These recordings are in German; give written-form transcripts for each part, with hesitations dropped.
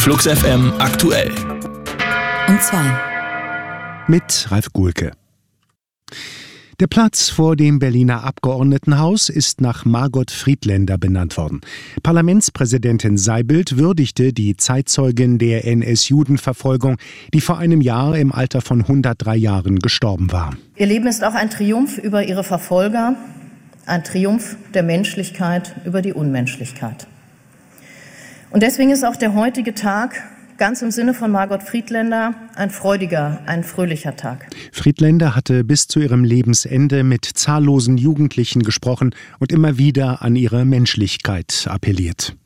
Flux FM aktuell. Und 2. Mit Ralf Guhlke. Der Platz vor dem Berliner Abgeordnetenhaus ist nach Margot Friedländer benannt worden. Parlamentspräsidentin Seibold würdigte die Zeitzeugin der NS-Judenverfolgung, die vor einem Jahr im Alter von 103 Jahren gestorben war. Ihr Leben ist auch ein Triumph über ihre Verfolger, ein Triumph der Menschlichkeit über die Unmenschlichkeit. Und deswegen ist auch der heutige Tag ganz im Sinne von Margot Friedländer ein freudiger, ein fröhlicher Tag. Friedländer hatte bis zu ihrem Lebensende mit zahllosen Jugendlichen gesprochen und immer wieder an ihre Menschlichkeit appelliert.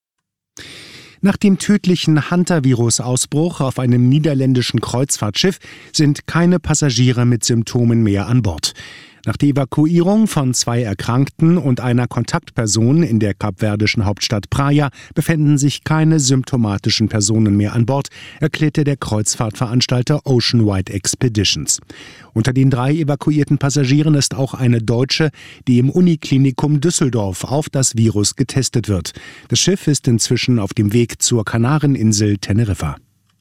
Nach dem tödlichen Hantavirus-Ausbruch auf einem niederländischen Kreuzfahrtschiff sind keine Passagiere mit Symptomen mehr an Bord. Nach der Evakuierung von 2 Erkrankten und einer Kontaktperson in der kapverdischen Hauptstadt Praia befänden sich keine symptomatischen Personen mehr an Bord, erklärte der Kreuzfahrtveranstalter Oceanwide Expeditions. Unter den 3 evakuierten Passagieren ist auch eine Deutsche, die im Uniklinikum Düsseldorf auf das Virus getestet wird. Das Schiff ist inzwischen auf dem Weg zur Kanareninsel Teneriffa.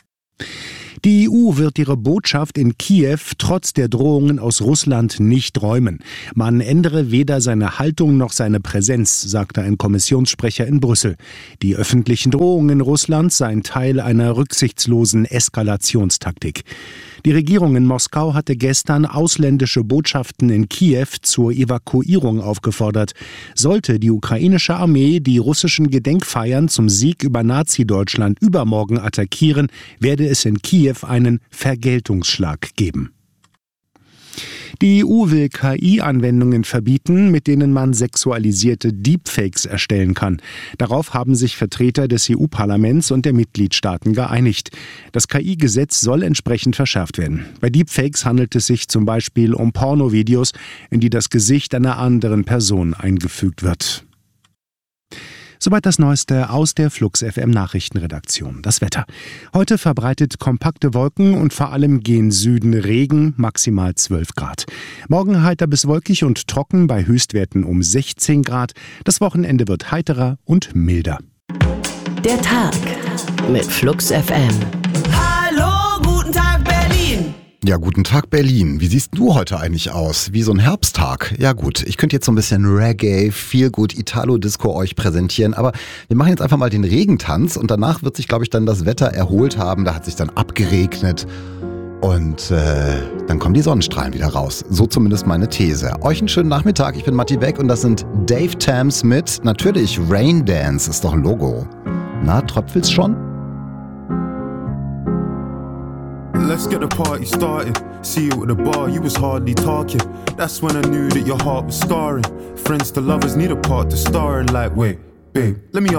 Die EU wird ihre Botschaft in Kiew trotz der Drohungen aus Russland nicht räumen. Man ändere weder seine Haltung noch seine Präsenz, sagte ein Kommissionssprecher in Brüssel. Die öffentlichen Drohungen Russlands seien Teil einer rücksichtslosen Eskalationstaktik. Die Regierung in Moskau hatte gestern ausländische Botschaften in Kiew zur Evakuierung aufgefordert. Sollte die ukrainische Armee die russischen Gedenkfeiern zum Sieg über Nazi-Deutschland übermorgen attackieren, werde es in Kiew einen Vergeltungsschlag geben. Die EU will KI-Anwendungen verbieten, mit denen man sexualisierte Deepfakes erstellen kann. Darauf haben sich Vertreter des EU-Parlaments und der Mitgliedstaaten geeinigt. Das KI-Gesetz soll entsprechend verschärft werden. Bei Deepfakes handelt es sich zum Beispiel um Pornovideos, in die das Gesicht einer anderen Person eingefügt wird. Soweit das Neueste aus der Flux FM Nachrichtenredaktion. Das Wetter. Heute verbreitet kompakte Wolken und vor allem gen Süden Regen, maximal 12 Grad. Morgen heiter bis wolkig und trocken bei Höchstwerten um 16 Grad. Das Wochenende wird heiterer und milder. Der Tag mit Flux FM. Hallo, guten Tag Berlin! Ja, guten Tag Berlin. Wie siehst du heute eigentlich aus? Wie so ein Herbsttag? Ja gut, ich könnte jetzt so ein bisschen Reggae, Feelgood, Italo-Disco euch präsentieren, aber wir machen jetzt einfach mal den Regentanz und danach wird sich, glaube ich, dann das Wetter erholt haben. Da hat sich dann abgeregnet und dann kommen die Sonnenstrahlen wieder raus. So zumindest meine These. Euch einen schönen Nachmittag, ich bin Matti Beck und das sind Dave Tams mit natürlich Rain Dance, ist doch ein Logo. Na, tröpfelt's schon? Let's get the party started. See you at the bar, you was hardly talking. That's when I knew that your heart was scarring. Friends to lovers need a part to star in. Like, wait, babe, let me